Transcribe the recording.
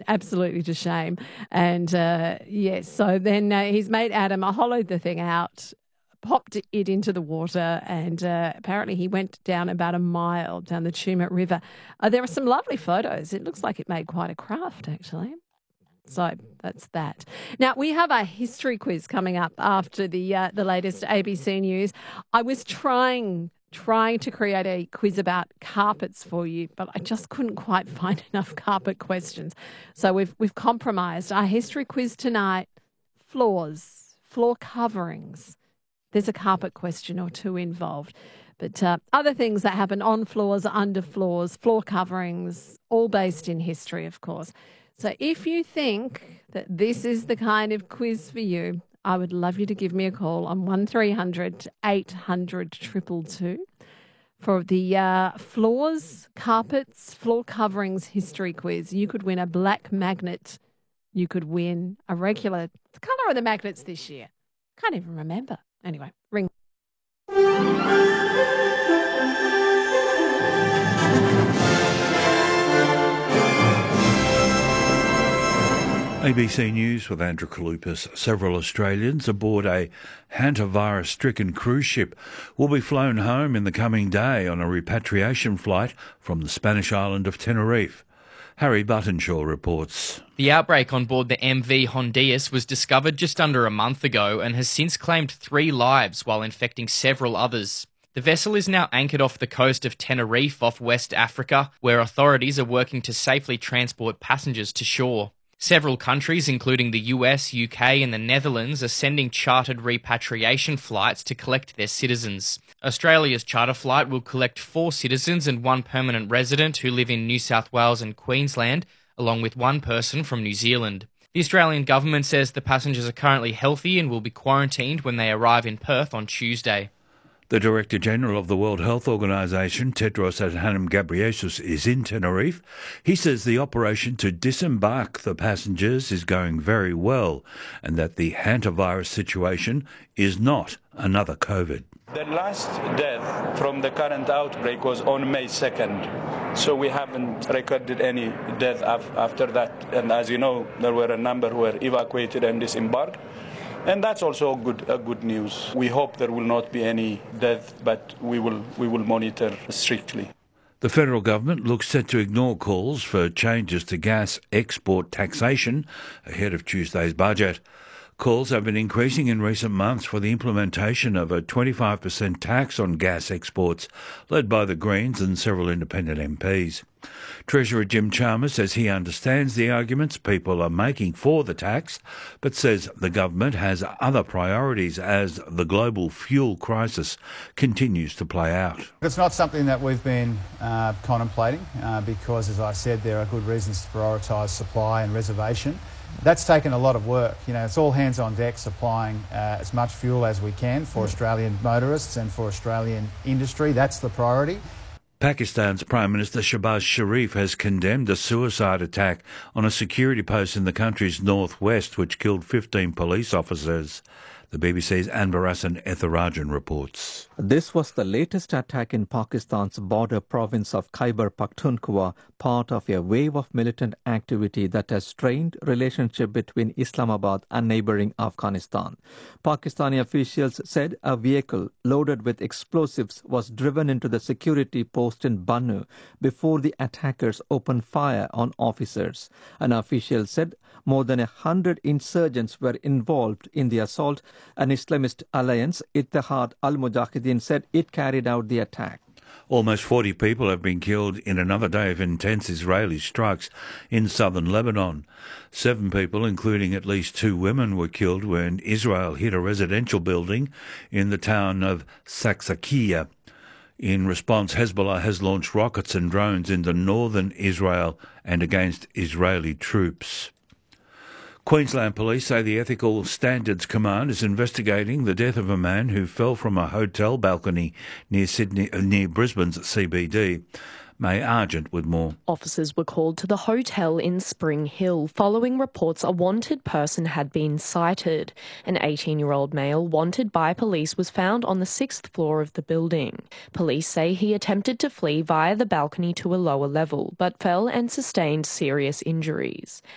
absolutely to shame. And yes, so then his mate Adam hollowed the thing out, popped it into the water, and apparently he went down about a mile down the Tumut River. There are some lovely photos. It looks like it made quite a craft, actually. So that's that. Now, we have a history quiz coming up after the latest ABC News. I was trying to create a quiz about carpets for you, but I just couldn't quite find enough carpet questions. So we've compromised. Our history quiz tonight, floors, floor coverings. There's a carpet question or two involved. But other things that happen on floors, under floors, floor coverings, all based in history, of course. So if you think that this is the kind of quiz for you, I would love you to give me a call on 1300 800 222 for the floors, carpets, floor coverings history quiz. You could win a black magnet. You could win a regular. The colour of the magnets this year. Can't even remember. Anyway, ring. ABC News with Andrew Kalupas. Several Australians aboard a hantavirus-stricken cruise ship will be flown home in the coming day on a repatriation flight from the Spanish island of Tenerife. Harry Buttonshaw reports. The outbreak on board the MV Hondias was discovered just under a month ago and has since claimed 3 lives while infecting several others. The vessel is now anchored off the coast of Tenerife off West Africa, where authorities are working to safely transport passengers to shore. Several countries, including the US, UK and the Netherlands, are sending chartered repatriation flights to collect their citizens. Australia's charter flight will collect 4 citizens and 1 permanent resident who live in New South Wales and Queensland, along with 1 person from New Zealand. The Australian government says the passengers are currently healthy and will be quarantined when they arrive in Perth on Tuesday. The Director-General of the World Health Organization, Tedros Adhanom Ghebreyesus, is in Tenerife. He says the operation to disembark the passengers is going very well and that the hantavirus situation is not another COVID. The last death from the current outbreak was on May 2nd, so we haven't recorded any death after that. And as you know, there were a number who were evacuated and disembarked. And that's also good news. We hope there will not be any death, but we will monitor strictly. The federal government looks set to ignore calls for changes to gas export taxation ahead of Tuesday's budget. Calls have been increasing in recent months for the implementation of a 25% tax on gas exports, led by the Greens and several independent MPs. Treasurer Jim Chalmers says he understands the arguments people are making for the tax, but says the government has other priorities as the global fuel crisis continues to play out. It's not something that we've been contemplating because, as I said, there are good reasons to prioritise supply and reservation. That's taken a lot of work. It's all hands on deck supplying as much fuel as we can for Australian motorists and for Australian industry. That's the priority. Pakistan's Prime Minister Shehbaz Sharif has condemned a suicide attack on a security post in the country's northwest which killed 15 police officers. The BBC's Anbarasan Etharajan reports. This was the latest attack in Pakistan's border province of Khyber Pakhtunkhwa, part of a wave of militant activity that has strained relationship between Islamabad and neighbouring Afghanistan. Pakistani officials said a vehicle loaded with explosives was driven into the security post in Bannu before the attackers opened fire on officers. An official said more than 100 insurgents were involved in the assault. An Islamist alliance, Ittihad al-Mujahideen, said it carried out the attack. Almost 40 people have been killed in another day of intense Israeli strikes in southern Lebanon. 7 people, including at least 2 women, were killed when Israel hit a residential building in the town of Saksakiya. In response, Hezbollah has launched rockets and drones into northern Israel and against Israeli troops. Queensland Police say the Ethical Standards Command is investigating the death of a man who fell from a hotel balcony near Brisbane's CBD. May Argent with more. Officers were called to the hotel in Spring Hill following reports a wanted person had been sighted. An 18-year-old male wanted by police was found on the 6th floor of the building. Police say he attempted to flee via the balcony to a lower level but fell and sustained serious injuries.